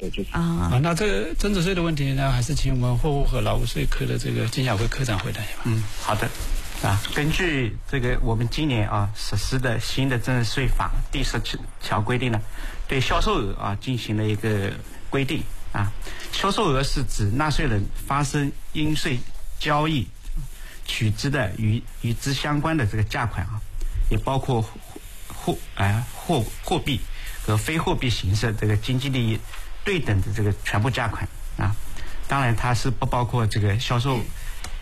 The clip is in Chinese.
的，就是那这个增值税的问题呢，还是请我们货物和劳务税科的这个金小辉科长回答一下。 好的。根据这个我们今年实施的新的增值税法第17条规定呢，对销售额进行了一个规定销售额是指纳税人发生应税交易取之的与之相关的这个价款也包括货币和非货币形式这个经济利益对等的这个全部价款当然它是不包括这个销售